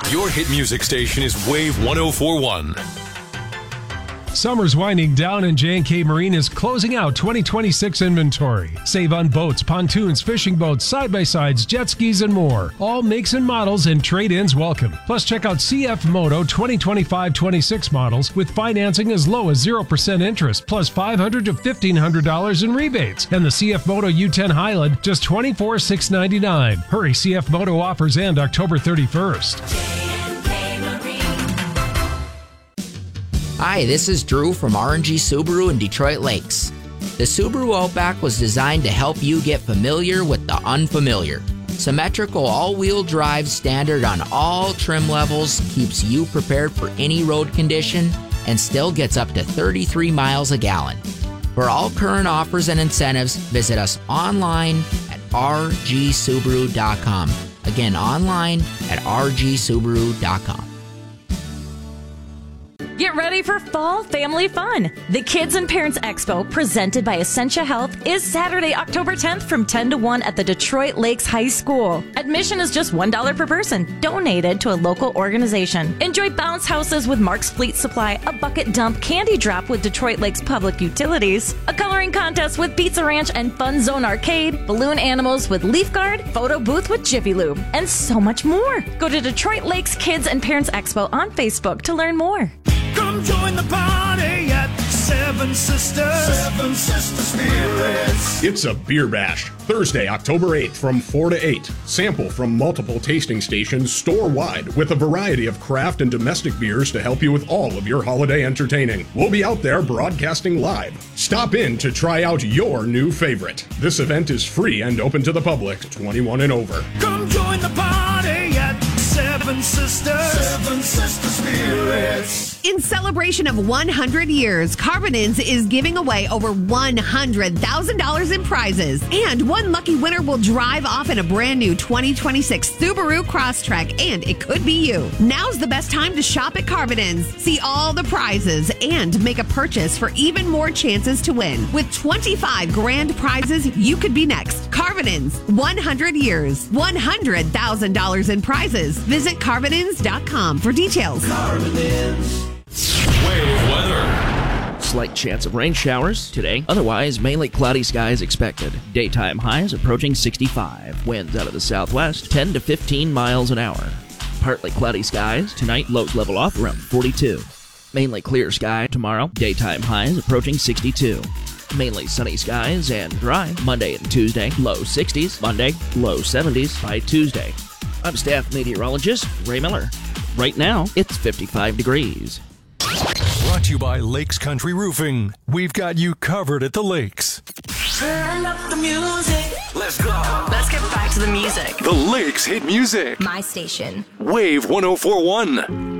Your hit music station is Wave 104.1. Summer's winding down and J&K Marine is closing out 2026 inventory. Save on boats, pontoons, fishing boats, side-by-sides, jet skis, and more. All makes and models and trade-ins welcome. Plus, check out CF Moto 2025-26 models with financing as low as 0% interest, plus $500 to $1,500 in rebates. And the CF Moto U10 Highland, just $24,699. Hurry, CF Moto offers end October 31st. Hi, this is Drew from R&G Subaru in Detroit Lakes. The Subaru Outback was designed to help you get familiar with the unfamiliar. Symmetrical all-wheel drive standard on all trim levels keeps you prepared for any road condition and still gets up to 33 miles a gallon. For all current offers and incentives, visit us online at rgsubaru.com. Again, online at rgsubaru.com. Get ready for fall family fun. The Kids and Parents Expo, presented by Essentia Health, is Saturday, October 10th from 10 to 1 at the Detroit Lakes High School. Admission is just $1 per person, donated to a local organization. Enjoy bounce houses with Mark's Fleet Supply, a bucket dump candy drop with Detroit Lakes Public Utilities, a coloring contest with Pizza Ranch and Fun Zone Arcade, balloon animals with Leaf Guard, photo booth with Jiffy Lube, and so much more. Go to Detroit Lakes Kids and Parents Expo on Facebook to learn more. Come join the party at Seven Sisters. Seven Sister Spirits. It's a beer bash. Thursday, October 8th from 4 to 8. Sample from multiple tasting stations store-wide with a variety of craft and domestic beers to help you with all of your holiday entertaining. We'll be out there broadcasting live. Stop in to try out your new favorite. This event is free and open to the public, 21 and over. Come join the party at Seven Sisters. Seven Sister Spirits. In celebration of 100 years, Carbonins is giving away over $100,000 in prizes. And one lucky winner will drive off in a brand new 2026 Subaru Crosstrek, and it could be you. Now's the best time to shop at Carbonins. See all the prizes and make a purchase for even more chances to win. With 25 grand prizes, you could be next. Carbonins, 100 years, $100,000 in prizes. Visit Carbonins.com for details. Carbonins. Wave weather. Slight chance of rain showers today. Otherwise, mainly cloudy skies expected. Daytime highs approaching 65. Winds out of the southwest, 10 to 15 miles an hour. Partly cloudy skies. Tonight, lows level off around 42. Mainly clear sky tomorrow. Daytime highs approaching 62. Mainly sunny skies and dry. Monday and Tuesday, low 60s. Monday, low 70s by Tuesday. I'm staff meteorologist Ray Miller. Right now, it's 55 degrees. Brought to you by Lakes Country Roofing. We've got you covered at the lakes. Turn up the music. Let's go. Let's get back to the music. The Lakes Hit Music. My station. Wave 104.1.